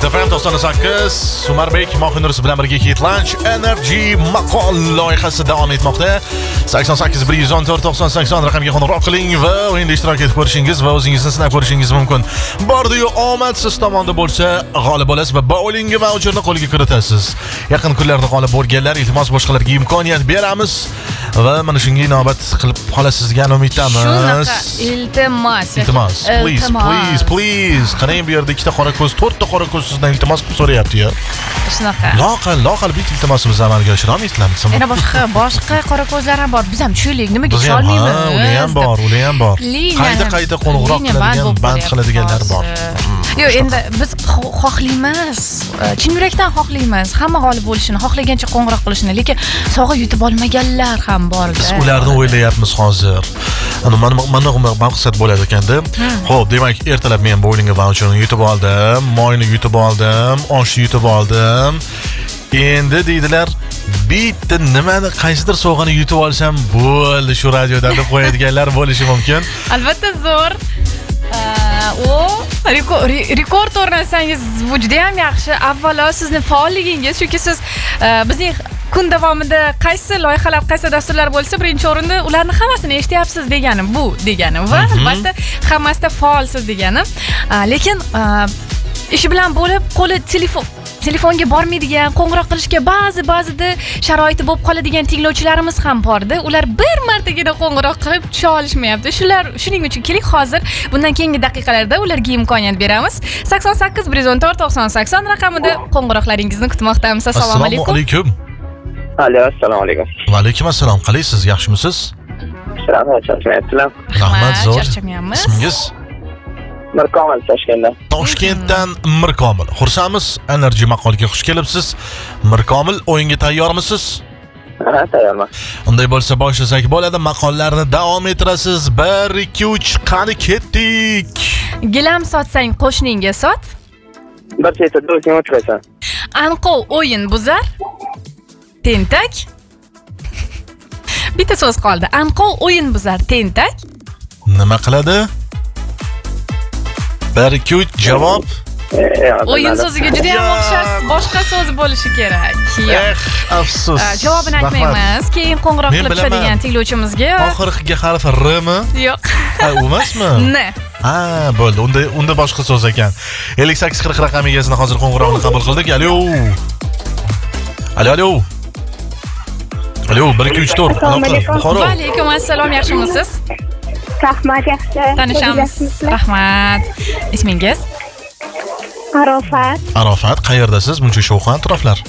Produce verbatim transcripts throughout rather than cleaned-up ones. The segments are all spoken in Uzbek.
F M to'qson sakkiz Umarbek Mohinursi bilan birga Hit Lunch Energy maqol loyihasi davom etmoqda. sakson sakkiz bir yuz o'n to'rt to'qson sakson raqamga qo'ng'iroq qiling va o'yinda ishtirok etib ko'rishingiz va o'zingizni sinab ko'rishingiz mumkin. Bordi-yu omad siz tomonda bo'lsa, g'olib bo'lasiz va bowling voucherni qo'lga kiritasiz. Yaqin kunlarda g'olib bo'lganlar iltimos boshqalarga imkoniyat beramiz va mana shunga inobat qilib qolasiz degan umiddamiz. Shunaqa iltimos. Iltimos. Please, please, please. Qarang bu yerda ikkita qora ko'z, to'rtta qora ko'z sizdan iltimos qilib so'rayapti-ya. Shunaqa. Loqal, loqal bitta iltimosimizni amalga oshira olmaysizlarmi? Yana boshqa, boshqa qora ko'zlar ham bor. Biz ham tushaylik, nimaga tusha olmaymiz? Ha, ular ham bor, ular ham bor. Qayta-qayta qo'ng'iroq qiladigan, band qiladiganlar bor. Yo'q, endi biz xohlaymiz. Chin yurakdan xohlaymiz. Hamma g'olib bo'lishini, xohlagancha qo'ng'iroq qilishini, lekin sovg'a yutib olmaganlar ham bor. Biz ularni o'ylayapmiz hozir. Ana mana mana maqsad bo'lar ekanda. Xo'p, demak, ertalab men bowling voucherni yutib oldim, moyni yutib oldim, oshni yutib oldim. Endi deydilar, bitta nimani qaysidir sovg'ani yutib olsam bo'ldi shu radioda deb qo'yadiganlar bo'lishi mumkin. Albatta zo'r. O rekord o'rnatsangiz bu juda ham yaxshi. Avvalo sizning faolligingiz, chunki siz bizning kun davomida qaysi loyihalar, qaysi dasturlar bo'lsa, birinchi o'rinda ularni hammasini eshityapsiz degani bu degani va albatta hammasida faolsiz degani. Lekin ishi bilan bo'lib qo'li telefon telefonga bormaydigan, qo'ng'iroq qilishga ba'zi ba'zida sharoiti bo'lib qoladigan tinglovchilarimiz ham borda. Ular bir martagina qo'ng'iroq qilib tusha olishmayapti. Shular shuning uchun keling hozir bundan keyingi daqiqalarda ularga imkoniyat beramiz. sakson sakkiz bir yuz o'n to'rt to'qson sakson raqamida qo'ng'iroqlaringizni kutmoqdamiz. Assalomu alaykum. Assalomu alaykum. Alo, assalomu alaykum. Va alaykum assalom. Qalaysiz? Yaxshimisiz? Rahmat, charchamayapsizlar. Rahmat, zo'r. Charchamayapmiz. Ismingiz? Mirkomil, Toshkentdan. Toshkentdan Mirkomil. Xursandmiz. Energy maqolga xush kelibsiz. Mirkomil, o'yinga tayyormisiz? Ha, tayyorman. Unday bo'lsa boshlasak bo'ladi. Maqollarni davom ettirasiz. bir ikki uch qani ketdik. Gilam sotsang qo'shningga sot. Bir chetda do'sting o'chirasan. Anqov o'yin buzar. Tentak. Bitta so'z qoldi. Anqov o'yin buzar, tentak. Nima qiladi? bir ikki uch javob. O'yin so'ziga juda ham o'xshash, boshqa so'z bo'lishi kerak. Eh, afsus. Javobini aytmaymiz. Keyin qo'ng'iroq qilib tushadigan tinglovchimizga. Oxirgi harfi R mi? Yo'q. Ha, u emasmi? Ne. Ha, bo'ldi. Unda unda boshqa so'z ekan. ellik sakkiz qirq raqam egasini hozir qo'ng'iroqni qabul qildik. Alo. Alo, alo. Alo, bir ikki uch to'rt. Va alaykum assalom, yaxshimisiz? Rahmat, yaxshi. Tanishamiz. Rahmat. Ismingiz? Arofat. Arofat, qayerdasiz? Buncha shovqin atroflar.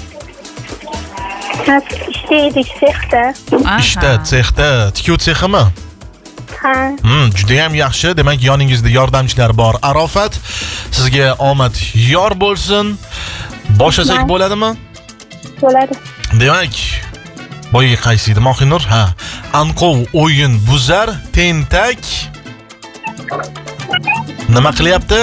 Ishda edik, sexda. Ishda, sexda, tikuv seximi? Ha. Hmm, juda ham yaxshi. Demak, yoningizda yordamchilar bor. Arofat, sizga omad yor bo'lsin. Boshlasak bo'ladimi? Bo'ladi. Demak, boyi qaysi edi Mohinur? Ha. Anqov o'yin buzar, tentak. Nima qilyapti?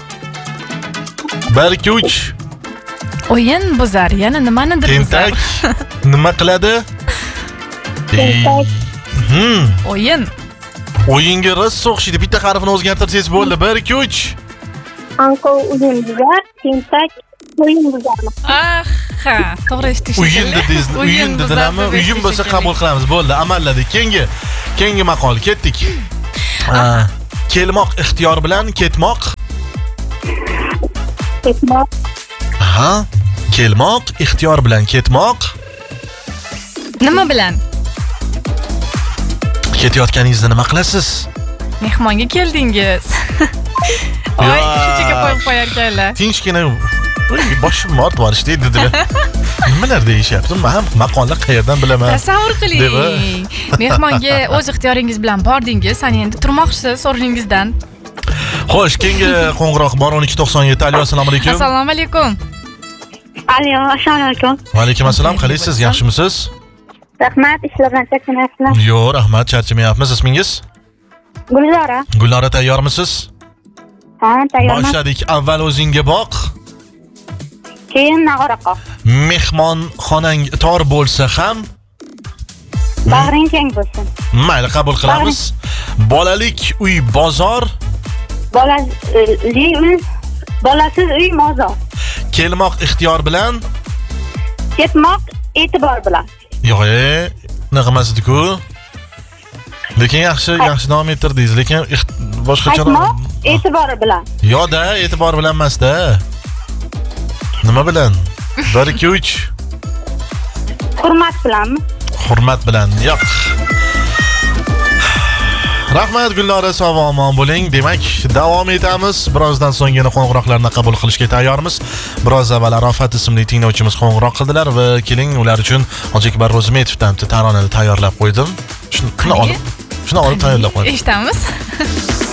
bir ikki uch. O'yin buzar, yana nimanidir buzar. Tentak. Nima qiladi? Tentak. Hmm. O'yin. O'yinga rosa o'xshaydi. Bitta harfini o'zgartirsangiz bo'ldi. bir ikki uch. Anqov o'yin buzar, tentak o'yin buzarmi? Aha, to'g'ri eshitdingiz. O'yin dedingiz, o'yin dedilarmi? O'yin bo'lsa qabul qilamiz. Bo'ldi, amalladik. Keyingi, keyingi maqol ketdik. Kelmoq ixtiyor bilan ketmoq. Ketmoq. Aha. Kelmoq ixtiyor bilan ketmoq. Nima bilan? Ketayotganingizda nima qilasiz? Mehmonga keldingiz. Oy, shunchaga qo'yib qo'yarkanlar. Tinchgina boshim mort bor ishda dedilar. Nimalar deyishyapti? Men ham maqolni qayerdan bilaman? Tasavvur qiling. Mehmonga o'z ixtiyoringiz bilan bordingiz, ana endi turmoqchisiz o'rningizdan. Xo'sh, keyingi qo'ng'iroq bor o'n ikki to'qson yetti. Alo, assalomu alaykum. Assalomu alaykum. Alo, assalomu alaykum. Va alaykum assalom. Qalaysiz? Yaxshimisiz? Rahmat, ishlardan charchamayapsizlar. Yo'q, rahmat, charchamayapmiz. Ismingiz? Gulzora. Gulnora, tayyormisiz? Ha, tayyorman. Boshladik. Avval o'zingga boq. Keyin nag'ora qoq. Mehmon xonang tor bo'lsa ham bag'ring keng bo'lsin. Mayli, qabul qilamiz. Bolalik uy bozor. Bolali uy, bolasiz uy mozor. kelmoq ixtiyor bilan. Ketmoq e'tibor bilan. Yo'q, e, nag'mas edi-ku. Lekin yaxshi, yaxshi davom ettirdingiz, lekin boshqacha Qaytmoq e'tibor bilan. Yo'q-da, e'tibor bilan emas-da. Nima bilan? bir ikki uch. Hurmat bilanmi? Hurmat bilan. Yo'q. Rahmat Gulnora, sog' omon bo'ling. Demak, davom etamiz. Birozdan so'ng yana qo'ng'iroqlarni qabul qilishga tayyormiz. Biroz avval Arofat ismli tinglovchimiz qo'ng'iroq qildilar va keling ular uchun Hojiakbar Ro'zimetovdan taronani tayyorlab qo'ydim. Shuni olib, shuni olib tayyorlab qo'ydim. Eshitamiz.